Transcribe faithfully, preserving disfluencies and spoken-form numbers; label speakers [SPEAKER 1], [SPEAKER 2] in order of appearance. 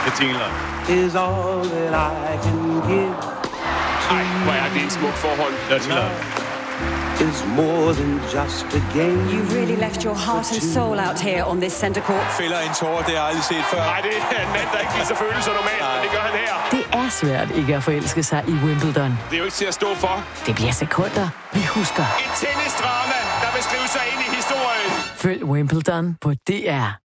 [SPEAKER 1] Det tingler.
[SPEAKER 2] Is all that I can give.
[SPEAKER 3] Ej, hvor er det en smuk forhold.
[SPEAKER 1] Det tingler.
[SPEAKER 2] Is more than just a game.
[SPEAKER 4] You really left your heart and soul out here on this center court.
[SPEAKER 5] Fælder en tårer, det har jeg aldrig set før.
[SPEAKER 3] Nej, det er en mand, der ikke viser følelser normalt, men det gør han her.
[SPEAKER 6] Det er svært ikke at forelske sig i Wimbledon.
[SPEAKER 3] Det er jo ikke til at stå for.
[SPEAKER 6] Det bliver sekunder, vi husker.
[SPEAKER 3] Et tennisdrama, der vil skrive sig ind i historien.
[SPEAKER 6] Følg Wimbledon på D R.